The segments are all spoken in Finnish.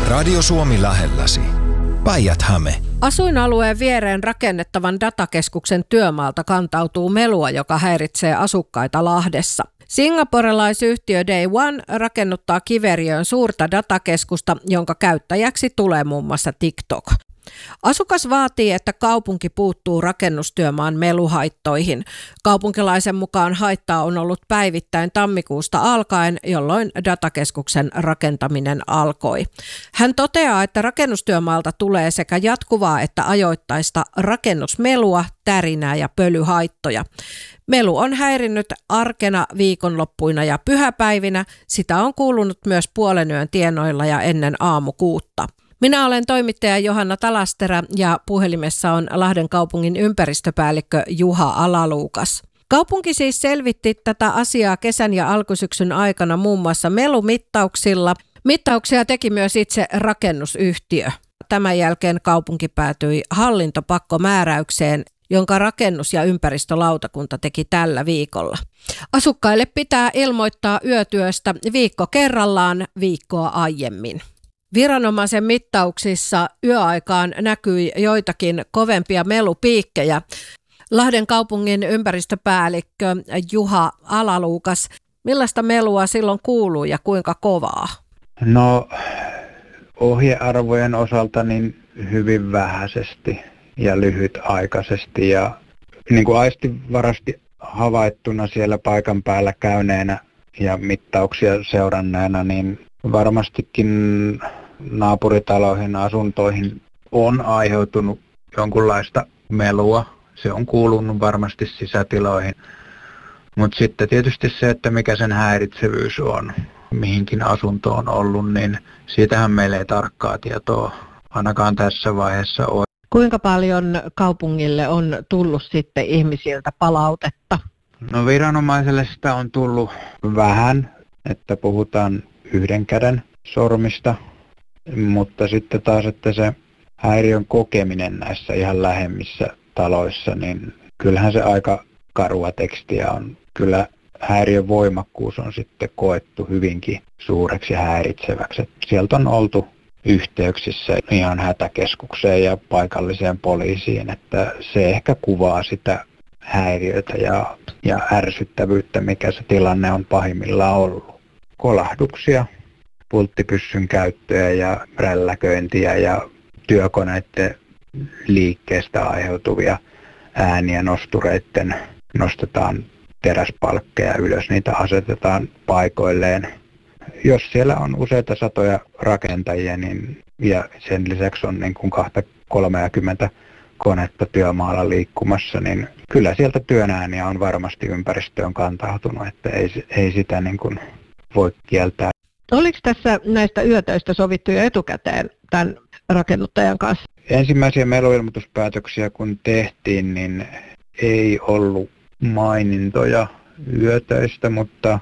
Radio Suomi lähelläsi. Päijät-Häme. Asuinalueen viereen rakennettavan datakeskuksen työmaalta kantautuu melua, joka häiritsee asukkaita Lahdessa. Singaporelaisyhtiö Day One rakennuttaa Kiveriöön suurta datakeskusta, jonka käyttäjäksi tulee muun muassa TikTok. Asukas vaatii, että kaupunki puuttuu rakennustyömaan meluhaittoihin. Kaupunkilaisen mukaan haittaa on ollut päivittäin tammikuusta alkaen, jolloin datakeskuksen rakentaminen alkoi. Hän toteaa, että rakennustyömaalta tulee sekä jatkuvaa että ajoittaista rakennusmelua, tärinää ja pölyhaittoja. Melu on häirinnyt arkena, viikonloppuina ja pyhäpäivinä. Sitä on kuulunut myös puolenyön tienoilla ja ennen aamukuutta. Minä olen toimittaja Johanna Talasterä ja puhelimessa on Lahden kaupungin ympäristöpäällikkö Juha Alaluukas. Kaupunki siis selvitti tätä asiaa kesän ja alkusyksyn aikana muun muassa melumittauksilla. Mittauksia teki myös itse rakennusyhtiö. Tämän jälkeen kaupunki päätyi hallintopakkomääräykseen, jonka rakennus- ja ympäristölautakunta teki tällä viikolla. Asukkaille pitää ilmoittaa yötyöstä viikko kerrallaan viikkoa aiemmin. Viranomaisen mittauksissa yöaikaan näkyi joitakin kovempia melupiikkejä. Lahden kaupungin ympäristöpäällikkö Juha Alaluukas, millaista melua silloin kuuluu ja kuinka kovaa? No ohjearvojen osalta niin hyvin vähäisesti ja lyhytaikaisesti ja niin kuin aistivarasti havaittuna siellä paikan päällä käyneenä ja mittauksia seuranneena, niin varmastikin naapuritaloihin, asuntoihin on aiheutunut jonkunlaista melua. Se on kuulunut varmasti sisätiloihin. Mutta sitten tietysti se, että mikä sen häiritsevyys on, mihinkin asunto on ollut, niin siitähän meillä ei tarkkaa tietoa ainakaan tässä vaiheessa ole. Kuinka paljon kaupungille on tullut sitten ihmisiltä palautetta? No viranomaiselle sitä on tullut vähän, että puhutaan yhden käden sormista, mutta sitten taas, että se häiriön kokeminen näissä ihan lähemmissä taloissa, niin kyllähän se aika karua tekstiä on. Kyllä häiriön voimakkuus on sitten koettu hyvinkin suureksi ja häiritseväksi. Sieltä on oltu yhteyksissä ihan hätäkeskukseen ja paikalliseen poliisiin, että se ehkä kuvaa sitä häiriötä ja ärsyttävyyttä, mikä se tilanne on pahimmillaan ollut. Kolahduksia, pulttipyssyn käyttöä ja rälläköintiä ja työkoneiden liikkeestä aiheutuvia ääniä nostureitten. Nostetaan teräspalkkeja ylös, niitä asetetaan paikoilleen. Jos siellä on useita satoja rakentajia niin, ja sen lisäksi on niin kuin 20-30 konetta työmaalla liikkumassa, niin kyllä sieltä työn ääniä on varmasti ympäristöön kantautunut, että ei sitä niin kuin voi kieltää. Oliko tässä näistä yötöistä sovittu jo etukäteen tämän rakennuttajan kanssa? Ensimmäisiä meluilmoituspäätöksiä kun tehtiin, niin ei ollut mainintoja yötöistä,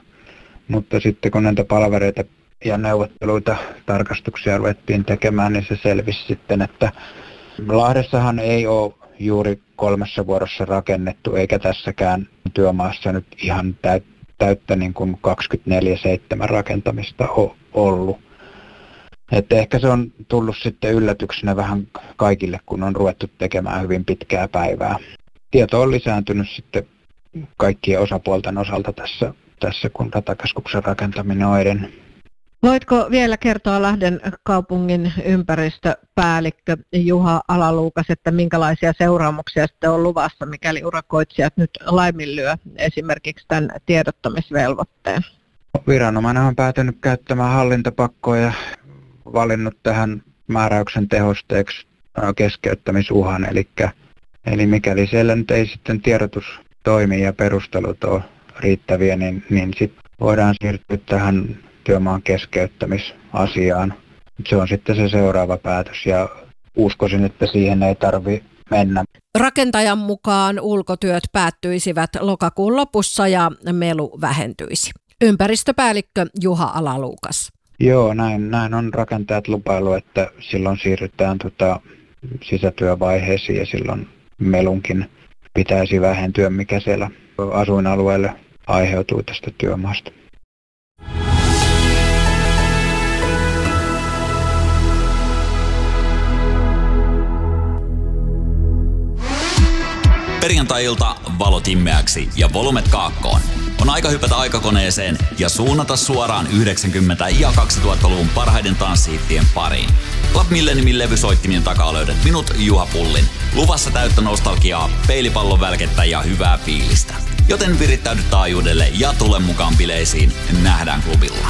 mutta sitten kun näitä palavereita ja neuvotteluita, tarkastuksia ruvettiin tekemään, niin se selvisi sitten, että Lahdessahan ei ole juuri 3 vuorossa rakennettu, eikä tässäkään työmaassa nyt ihan täyttä niin kuin 24/7 rakentamista ollut. Että ehkä se on tullut sitten yllätyksenä vähän kaikille, kun on ruvettu tekemään hyvin pitkää päivää. Tieto on lisääntynyt sitten kaikkien osapuolten osalta tässä kun datakeskuksen rakentaminen on edennyt. Voitko vielä kertoa Lahden kaupungin ympäristöpäällikkö Juha Alaluukas, että minkälaisia seuraamuksia sitten on luvassa, mikäli urakoitsijat nyt laiminlyö esimerkiksi tämän tiedottamisvelvoitteen? Viranomainen on päätynyt käyttämään hallintopakkoa ja valinnut tähän määräyksen tehosteeksi keskeyttämisuhan. Eli mikäli siellä nyt ei sitten tiedotus toimi ja perustelut ole riittäviä, niin sitten voidaan siirtyä tähän työmaan keskeyttämisasiaan. Se on sitten se seuraava päätös ja uskoisin, että siihen ei tarvitse mennä. Rakentajan mukaan ulkotyöt päättyisivät lokakuun lopussa ja melu vähentyisi. Ympäristöpäällikkö Juha Alaluukas. Joo, näin on rakentajat lupailu, että silloin siirrytään sisätyövaiheisiin ja silloin melunkin pitäisi vähentyä, mikä siellä asuinalueelle aiheutuu tästä työmaasta. Perjantai-ilta valot immeäksi ja volumet kaakkoon. On aika hypätä aikakoneeseen ja suunnata suoraan 90- ja 2000-luvun parhaiden tanssihittien pariin. Club Milleniumin levysoittimien takaa löydät minut, Juha Pullin. Luvassa täyttä nostalgiaa, peilipallon välkettä ja hyvää fiilistä. Joten virittäydy taajuudelle ja tule mukaan bileisiin. Nähdään klubilla.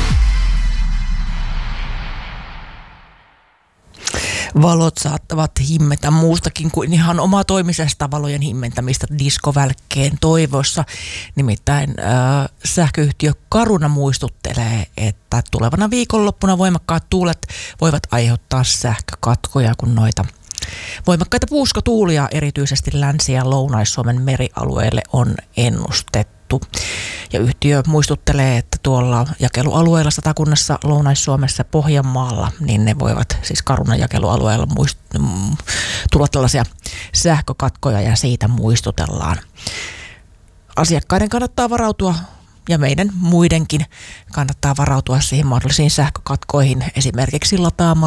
Valot saattavat himmetä muustakin kuin ihan omatoimisesta valojen himmentämistä diskovälkkeen toivossa. Nimittäin sähköyhtiö Caruna muistuttelee, että tulevana viikonloppuna voimakkaat tuulet voivat aiheuttaa sähkökatkoja, kun noita voimakkaita puuskatuulia erityisesti Länsi- ja Lounais-Suomen merialueelle on ennustettu. Ja yhtiö muistuttelee, että tuolla jakelualueella Satakunnassa, Lounais-Suomessa, Pohjanmaalla, niin ne voivat siis Carunan jakelualueella tulla tällaisia sähkökatkoja ja siitä muistutellaan. Asiakkaiden kannattaa varautua ja meidän muidenkin kannattaa varautua siihen mahdollisiin sähkökatkoihin esimerkiksi lataamalla